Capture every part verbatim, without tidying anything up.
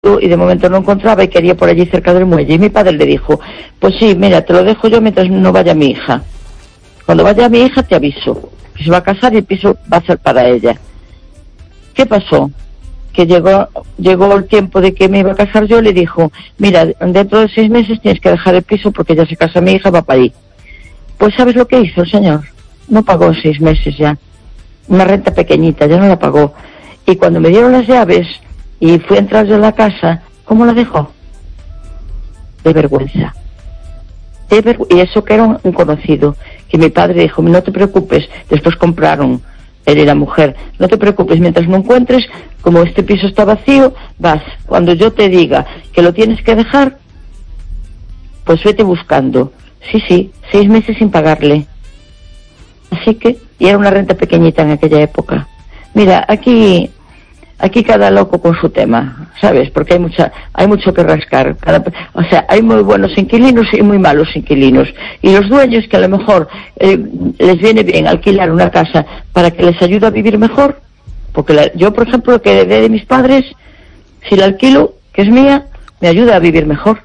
y de momento no encontraba y quería por allí cerca del muelle. Y mi padre le dijo, pues sí, mira, te lo dejo yo mientras no vaya mi hija. Cuando vaya mi hija te aviso, que se va a casar y el piso va a ser para ella. ¿Qué pasó? Que llegó llegó el tiempo de que me iba a casar yo, le dijo, mira, dentro de seis meses tienes que dejar el piso porque ya se casa mi hija, va para allí. Pues ¿sabes lo que hizo el señor? No pagó en seis meses ya. Una renta pequeñita, ya no la pagó. Y cuando me dieron las llaves y fui a entrar yo a la casa, ¿cómo la dejó? De vergüenza. De vergü- y eso que era un, un conocido, que mi padre dijo, no te preocupes, después compraron, él y la mujer, no te preocupes, mientras no encuentres, como este piso está vacío, vas, cuando yo te diga que lo tienes que dejar, pues vete buscando. Sí, sí, seis meses sin pagarle. Así que, y era una renta pequeñita en aquella época. Mira, aquí... Aquí cada loco con su tema, ¿sabes? Porque hay mucha, hay mucho que rascar. Cada, o sea, hay muy buenos inquilinos y muy malos inquilinos. Y los dueños que a lo mejor eh, les viene bien alquilar una casa para que les ayude a vivir mejor. Porque la, yo, por ejemplo, lo que heredé de mis padres, si la alquilo, que es mía, me ayuda a vivir mejor.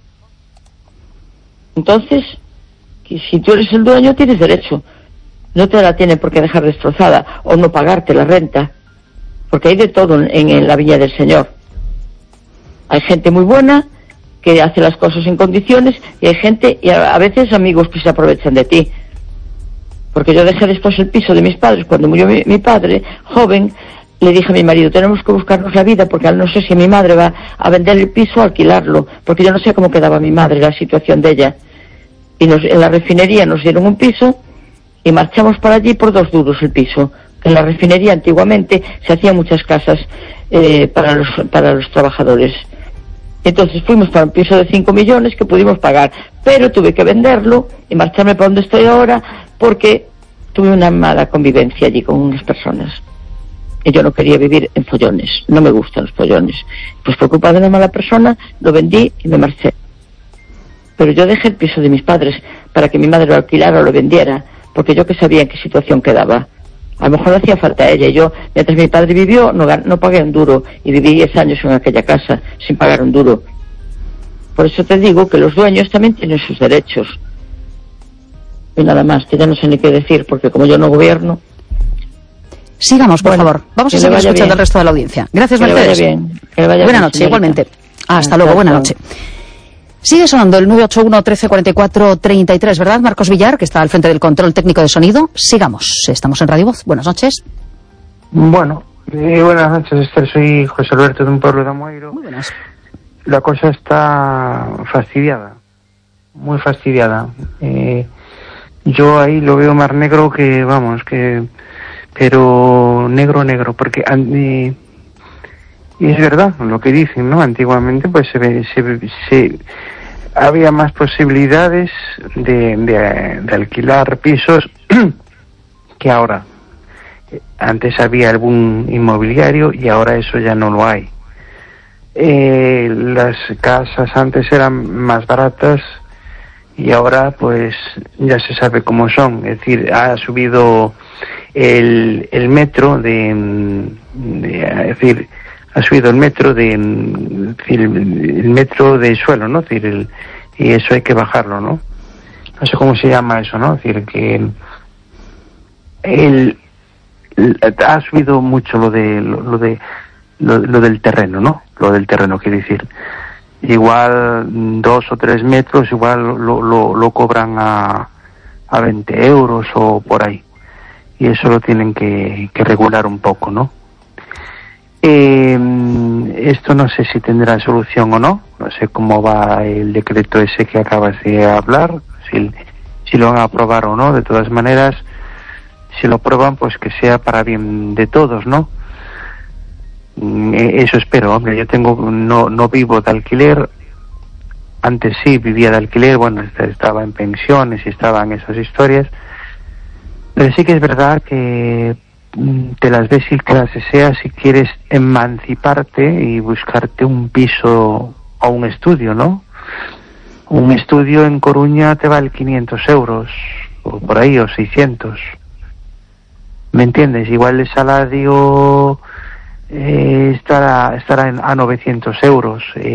Entonces, si tú eres el dueño, tienes derecho. No te la tienen por qué dejar destrozada o no pagarte la renta. Porque hay de todo en, en la viña del Señor. Hay gente muy buena que hace las cosas en condiciones y hay gente, y a, a veces amigos que se aprovechan de ti. Porque yo dejé después el piso de mis padres. Cuando murió mi, mi padre, joven, le dije a mi marido, tenemos que buscarnos la vida porque no sé si mi madre va a vender el piso o alquilarlo, porque yo no sé cómo quedaba mi madre, la situación de ella. Y nos, en la refinería nos dieron un piso y marchamos para allí por dos duros el piso. En la refinería antiguamente se hacían muchas casas eh, para los para los trabajadores. Entonces fuimos para un piso de cinco millones que pudimos pagar, pero tuve que venderlo y marcharme para donde estoy ahora porque tuve una mala convivencia allí con unas personas. Y yo no quería vivir en follones, no me gustan los follones. Pues por culpa de una mala persona lo vendí y me marché. Pero yo dejé el piso de mis padres para que mi madre lo alquilara o lo vendiera, porque yo que sabía en qué situación quedaba. A lo mejor no hacía falta a ella. Yo, mientras mi padre vivió, no, no pagué un duro. Y viví diez años en aquella casa sin pagar un duro. Por eso te digo que los dueños también tienen sus derechos. Y nada más, que ya no sé ni qué decir, porque como yo no gobierno... Sigamos, por bueno, favor. Vamos a seguir escuchando bien al resto de la audiencia. Gracias, que Mercedes. Le vaya bien. Que le vaya Buena bien, noche, señorita. igualmente. Hasta luego, buena noche. Sigue sonando el nueve ocho uno, trece cuarenta y cuatro, treinta y tres, ¿verdad, Marcos Villar, que está al frente del control técnico de sonido? Sigamos, estamos en Radio Voz. Buenas noches. Bueno, eh, buenas noches, Esther. Soy José Alberto de un pueblo de Amoeiro. Muy buenas. La cosa está fastidiada, muy fastidiada. Eh, yo ahí lo veo más negro que, vamos, que... Pero negro, negro, porque... Eh, y es verdad lo que dicen, ¿no? Antiguamente pues se, se, se había más posibilidades de, de, de alquilar pisos que ahora. Antes había algún inmobiliario y ahora eso ya no lo hay. Eh, las casas antes eran más baratas y ahora pues ya se sabe cómo son. Es decir, ha subido el, el metro de, de es decir, ha subido el metro de el, el metro de suelo, ¿no? Es decir, el, y eso hay que bajarlo, ¿no? No sé cómo se llama eso, ¿no? Es decir, que el, el, el ha subido mucho lo de lo, lo de lo, lo del terreno, ¿no? Lo del terreno, quiere decir, igual dos o tres metros, igual lo, lo, lo cobran a a veinte euros o por ahí, y eso lo tienen que, que regular un poco, ¿no? Eh, esto no sé si tendrá solución o no, no sé cómo va el decreto ese que acabas de hablar, si, si lo van a aprobar o no. De todas maneras, si lo aprueban, pues que sea para bien de todos, ¿no? Eh, eso espero. Hombre, yo tengo, no, no vivo de alquiler, antes sí vivía de alquiler, bueno, estaba en pensiones y estaba en esas historias, pero sí que es verdad que te las ves y que las deseas si quieres emanciparte y buscarte un piso o un estudio, ¿no? Un estudio en Coruña te vale quinientos euros, o por ahí, o seiscientos. ¿Me entiendes? Igual el salario eh, estará, estará en, a novecientos euros. Eh,